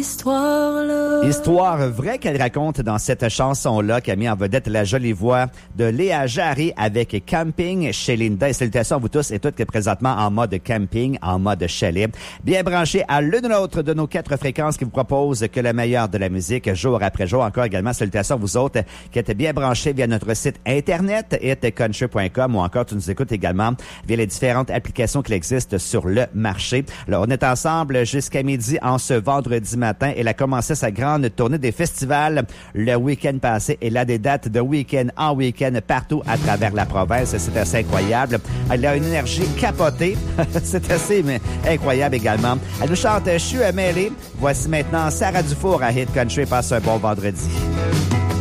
histoire-là. Histoire vraie qu'elle raconte dans cette chanson-là qui a mis en vedette la jolie voix de Léa Jarry avec Camping chez Linda. Et salutations à vous tous et toutes qui est présentement en mode camping, en mode chalet. Bien branché à l'une ou l'autre de nos 4 fréquences qui vous proposent que le meilleur de la musique jour après jour. Encore également, salutations à vous autres qui êtes bien branchés via notre site internet hitcountry.com ou encore tu nous écoutes également via les différentes applications qui existent sur le marché. Alors, on est ensemble jusqu'à midi en ce vendredi matin. Elle a commencé sa grande tournée des festivals le week-end passé et là des dates de week-end en week-end partout à travers la province. C'est assez incroyable. Elle a une énergie capotée. C'est assez incroyable également. Elle nous chante « Je suis mêlée ». Voici maintenant Sarah Dufour à Hit Country. Passe un bon vendredi.